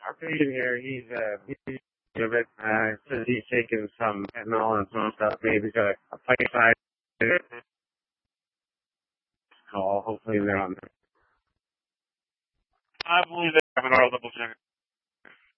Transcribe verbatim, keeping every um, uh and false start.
our patient here, he's, uh, he's a bit, uh, says he's taking some fentanyl and some stuff, maybe got a, a pipe side call. Hopefully they're on there. I believe they have an oral double check.